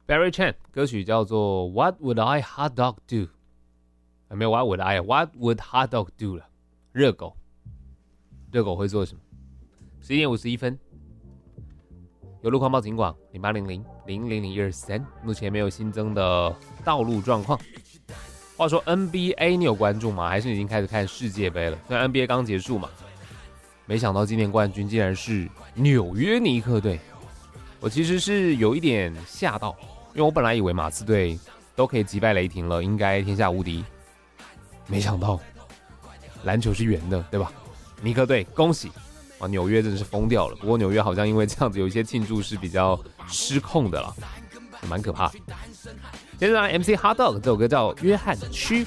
Barry Chan 歌曲叫做 What Would I Hot Dog Do？ 没有 What Would Hot Dog Do 了，热狗会做什么？11点51分，有路况报警广0800-000-123，目前没有新增的道路状况。话说 NBA 你有关注吗？还是你已经开始看世界杯了？虽然 NBA 刚结束嘛，没想到今年冠军竟然是纽约尼克队。我其实是有一点吓到，因为我本来以为马刺队都可以击败雷霆了，应该天下无敌。没想到篮球是圆的，对吧？尼克队恭喜！哇，纽约真的是疯掉了。不过纽约好像因为这样子有一些庆祝是比较失控的啦，蛮可怕的。接着来 MC Hot Dog 这首歌叫约翰区